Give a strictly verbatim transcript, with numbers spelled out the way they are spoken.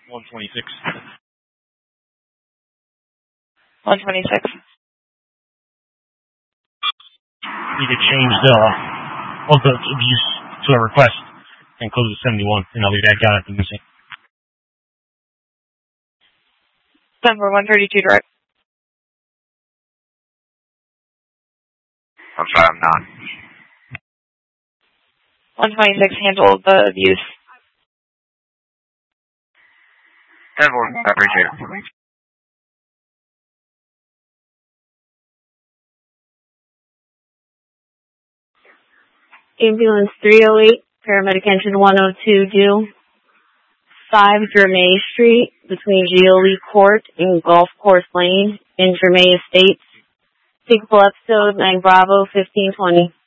one twenty-six. one twenty-six. Need to change the, well, the abuse to a request and close at seventy-one, and I'll leave that guy at the missing. Number one thirty-two direct. I'm sorry, I'm not. one twenty-six handled the abuse. ten four, I appreciate it. Ambulance three oh eight, paramedic engine one oh two due. five Germay Street, between Gioli Court and Golf Course Lane in Germay Estates. Capable episode nine Bravo fifteen twenty.